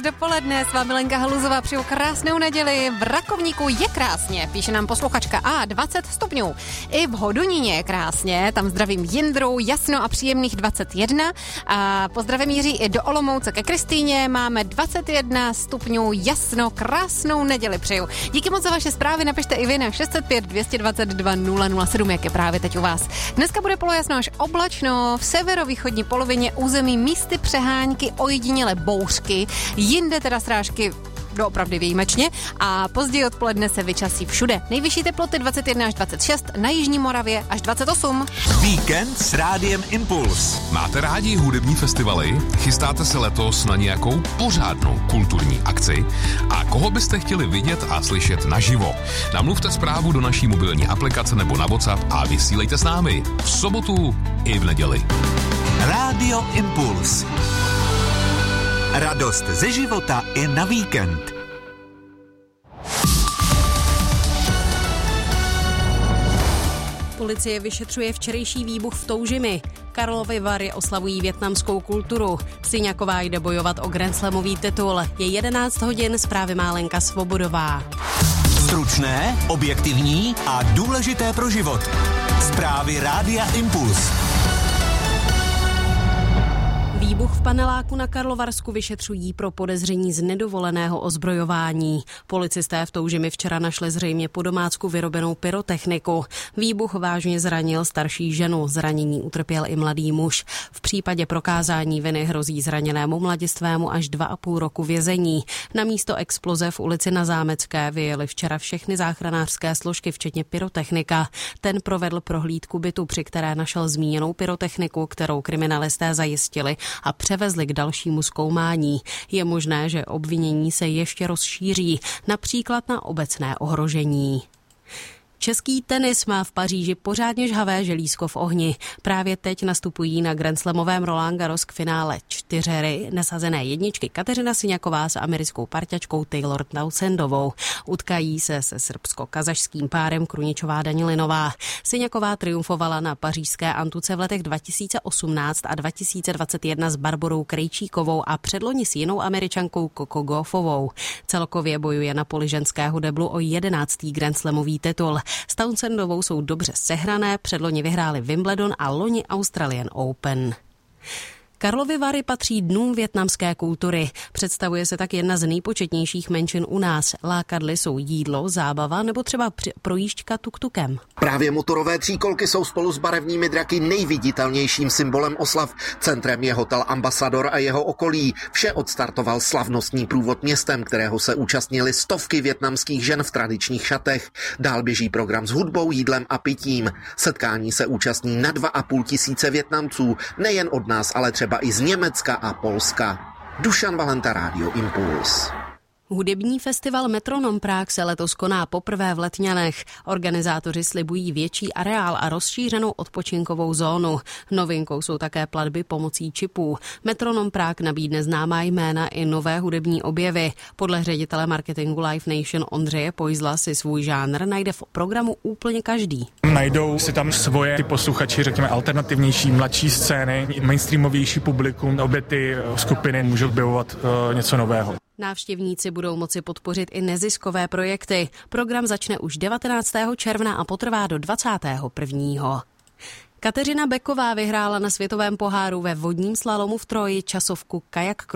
Dopoledne s vámi Lenka Haluzová, přeju krásnou neděli. V Rakovníku je krásně, píše nám posluchačka A, 20 stupňů. I v Hodoníně je krásně, tam zdravím Jindru, jasno a příjemných 21. A pozdravím míří i do Olomouce ke Kristýně, máme 21 stupňů, jasno, krásnou neděli přeju. Díky moc za vaše zprávy, napište i vy na 605 222 007, jak je právě teď u vás. Dneska bude polojasno až oblačno, v severovýchodní polovině území místy přehánky, ojediněle bouřky, jinde teda srážky doopravdy výjimečně a později odpoledne se vyčasí všude. Nejvyšší teploty 21 až 26, na jižní Moravě až 28. Víkend s Rádiem Impuls. Máte rádi hudební festivaly? Chystáte se letos na nějakou pořádnou kulturní akci? A koho byste chtěli vidět a slyšet naživo? Namluvte zprávu do naší mobilní aplikace nebo na WhatsApp a vysílejte s námi v sobotu i v neděli. Rádio Impuls. Radost ze života i na víkend. Policie vyšetřuje včerejší výbuch v Toužimi. Karlovy Vary oslavují vietnamskou kulturu. Syňaková jde bojovat o grandslamový titul. Je 11 hodin, zprávy má Lenka Svobodová. Stručné, objektivní a důležité pro život. Zprávy Rádia Impuls. Výbuch v paneláku na Karlovarsku vyšetřují pro podezření z nedovoleného ozbrojování. Policisté v Toužimi včera našli zřejmě po domácku vyrobenou pyrotechniku. Výbuch vážně zranil starší ženu, zranění utrpěl i mladý muž. V případě prokázání viny hrozí zraněnému mladistvému až 2,5 roku vězení. Na místo exploze v ulici Na Zámecké vyjeli včera všechny záchranářské složky, včetně pyrotechnika. Ten provedl prohlídku bytu, při které našel zmíněnou pyrotechniku, kterou kriminalisté zajistili a převezli k dalšímu zkoumání. Je možné, že obvinění se ještě rozšíří, například na obecné ohrožení. Český tenis má v Paříži pořádně žhavé želízko v ohni. Právě teď nastupují na grandslamovém Roland Garros k finále 4 nesazené jedničky Kateřina Syňaková s americkou parťačkou Taylor Townsendovou. Utkají se srbsko-kazašským párem Kruničová Danilinová. Syňaková triumfovala na pařížské antuce v letech 2018 a 2021 s Barborou Krejčíkovou a předloni s jinou Američankou Coco Gauffovou. Celkově bojuje na poli ženského deblu o 11. grandslamový titul. S Townsendovou jsou dobře sehrané, předloni vyhráli Wimbledon a loni Australian Open. Karlovy Vary patří dnům vietnamské kultury. Představuje se tak jedna z nejpočetnějších menšin u nás. Lákadly jsou jídlo, zábava nebo třeba projížďka tuk-tukem. Právě motorové tříkolky jsou spolu s barevnými draky nejviditelnějším symbolem oslav. Centrem je hotel Ambassador a jeho okolí. Vše odstartoval slavnostní průvod městem, kterého se účastnili stovky vietnamských žen v tradičních šatech. Dál běží program s hudbou, jídlem a pitím. Setkání se účastní na 2,5 tisíce Vietnamců, nejen od nás, ale třeba i z Německa a Polska. Dušan Valenta, Rádio Impuls. Hudební festival Metronom Prague se letos koná poprvé v Letňanech. Organizátoři slibují větší areál a rozšířenou odpočinkovou zónu. Novinkou jsou také platby pomocí čipů. Metronom Prague nabídne známá jména i nové hudební objevy. Podle ředitele marketingu Live Nation Ondřeje Pojzla si svůj žánr najde v programu úplně každý. Najdou si tam svoje ty posluchači, řekněme alternativnější, mladší scény, mainstreamovější publikum, obě ty skupiny můžou objevovat něco nového. Návštěvníci budou moci podpořit i neziskové projekty. Program začne už 19. června a potrvá do 21. Kateřina Beková vyhrála na světovém poháru ve vodním slalomu v Troji časovku Kajak